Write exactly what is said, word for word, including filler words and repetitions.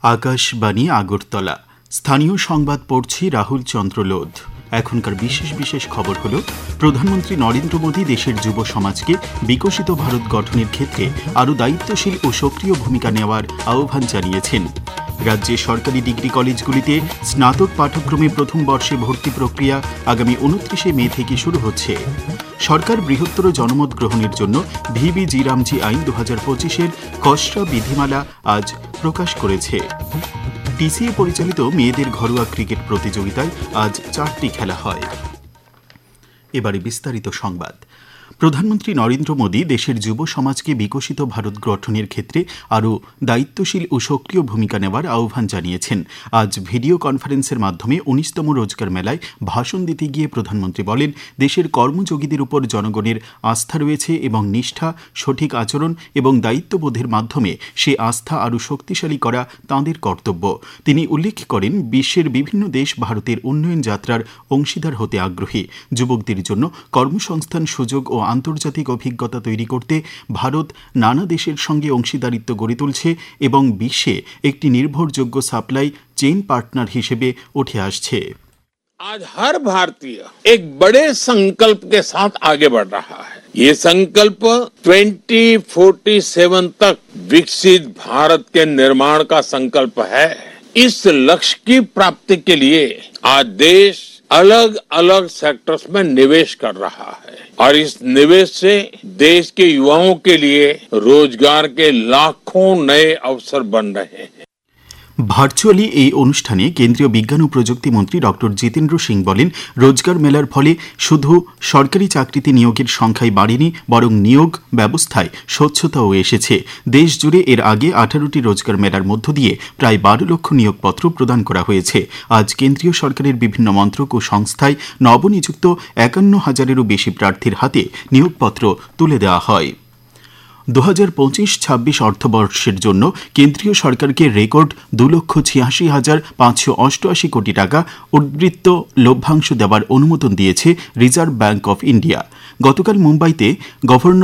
আকাশবাণী আগরতলা। স্থানীয় সংবাদ পড়ছি রাহুল চন্দ্র লোধ। এখনকার বিশেষ বিশেষ খবর হল, প্রধানমন্ত্রী নরেন্দ্র মোদী দেশের যুব সমাজকে বিকশিত ভারত গঠনের ক্ষেত্রে আরও দায়িত্বশীল ও সক্রিয় ভূমিকা নেওয়ার আহ্বান জানিয়েছেন। রাজ্যে সরকারি ডিগ্রি কলেজগুলিতে স্নাতক পাঠ্যক্রমে প্রথম বর্ষে ভর্তি প্রক্রিয়া আগামী উনত্রিশে মে থেকে শুরু হচ্ছে। সরকার বৃহত্তর জনমত গ্রহণের জন্য ভিবি জি রামজি আইন দু হাজার পঁচিশের খসড়া বিধিমালা আজ প্রকাশ করেছে। টিসিএ পরিচালিত মেয়েদের ঘরোয়া ক্রিকেট প্রতিযোগিতায় আজ চারটি খেলা হয়। এবারে বিস্তারিত সংবাদ। প্রধানমন্ত্রী নরেন্দ্র মোদী দেশের যুব সমাজকে বিকশিত ভারত গঠনের ক্ষেত্রে আরও দায়িত্বশীল ও সক্রিয় ভূমিকা নেওয়ার আহ্বান জানিয়েছেন। আজ ভিডিও কনফারেন্সের মাধ্যমে উনিশতম রোজগার মেলায় ভাষণ দিতে গিয়ে প্রধানমন্ত্রী বলেন, দেশের কর্মযোগীদের উপর জনগণের আস্থা রয়েছে এবং নিষ্ঠা, সঠিক আচরণ এবং দায়িত্ববোধের মাধ্যমে সে আস্থা আরও শক্তিশালী করা তাঁদের কর্তব্য। তিনি উল্লেখ করেন, বিশ্বের বিভিন্ন দেশ ভারতের উন্নয়ন যাত্রার অংশীদার হতে আগ্রহী। যুবকদের জন্য কর্মসংস্থান সুযোগ ও আন্তর্জাতিক অভিজ্ঞতা তৈরি করতে ভারত নানা দেশের সঙ্গে অংশীদারিত্ব গড়ে তুলছে এবং বিশ্বে একটি নির্ভরযোগ্য সাপ্লাই চেইন পার্টনার হিসেবে উঠে আসছে। आज हर भारतीय एक बड़े संकल्प के साथ आगे बढ़ रहा है। ये संकल्प ट्वेंटी फोर्टी सेवन तक विकसित भारत के निर्माण का संकल्प है। इस लक्ष्य की प्राप्ति के लिए आज देश अलग अलग सेक्टर्स में निवेश कर रहा है और इस निवेश से देश के युवाओं के लिए रोजगार के लाखों नए अवसर बन रहे हैं। ভার্চুয়ালি এই অনুষ্ঠানে কেন্দ্রীয় বিজ্ঞান ও প্রযুক্তি মন্ত্রী ডক্টর জিতেন্দ্র সিং বলেন, রোজগার মেলার ফলে শুধু সরকারি চাকরিতে নিয়োগের সংখ্যাই বাড়েনি, বরং নিয়োগ ব্যবস্থায় স্বচ্ছতাও এসেছে। দেশ জুড়ে এর আগে আঠারোটি রোজগার মেলার মধ্য দিয়ে প্রায় বারো লক্ষ নিয়োগপত্র প্রদান করা হয়েছে। আজ কেন্দ্রীয় সরকারের বিভিন্ন মন্ত্রক ও সংস্থায় নবনিযুক্ত একান্ন হাজারেরও বেশি প্রার্থীর হাতে নিয়োগপত্র তুলে দেওয়া হয়। দু হাজার পঁচিশ ছাব্বিশ অর্থবর্ষের জন্য কেন্দ্রীয় সরকারকে রেকর্ড দু লক্ষ ছিয়াশি হাজার পাঁচশো অষ্টআশি কোটি টাকা উদ্বৃত্ত লভ্যাংশ দেওয়ার অনুমোদন দিয়েছে রিজার্ভ ব্যাংক অফ ইন্ডিয়া। গতকাল মুম্বাইতে গভর্নর